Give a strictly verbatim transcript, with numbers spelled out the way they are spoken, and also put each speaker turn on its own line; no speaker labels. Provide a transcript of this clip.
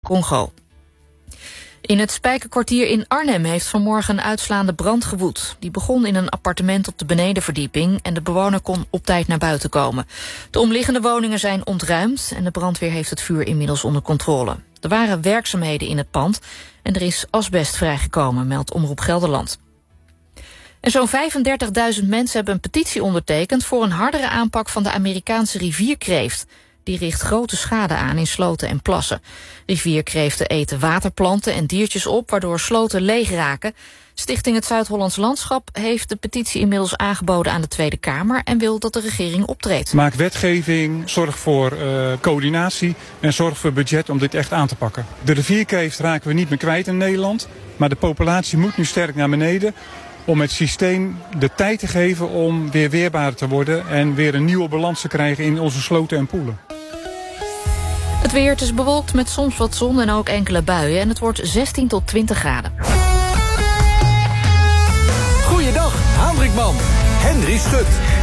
Congo. In het Spijkerkwartier in Arnhem heeft vanmorgen een uitslaande brand gewoed. Die begon in een appartement op de benedenverdieping en de bewoner kon op tijd naar buiten komen. De omliggende woningen zijn ontruimd en de brandweer heeft het vuur inmiddels onder controle. Er waren werkzaamheden in het pand en er is asbest vrijgekomen, meldt Omroep Gelderland. En zo'n vijfendertigduizend mensen hebben een petitie ondertekend voor een hardere aanpak van de Amerikaanse rivierkreeft. Die richt grote schade aan in sloten en plassen. Rivierkreeften eten waterplanten en diertjes op, waardoor sloten leeg raken. Stichting Het Zuid-Hollands Landschap heeft de petitie inmiddels aangeboden aan de Tweede Kamer en wil dat de regering optreedt.
Maak wetgeving, zorg voor uh, coördinatie en zorg voor budget om dit echt aan te pakken. De rivierkreeft raken we niet meer kwijt in Nederland, maar de populatie moet nu sterk naar beneden om het systeem de tijd te geven om weer weerbaar te worden en weer een nieuwe balans te krijgen in onze sloten en poelen.
Het weer, het is bewolkt met soms wat zon en ook enkele buien en het wordt zestien tot twintig graden.
Goeiedag, Hendrik Man. Henry Schut.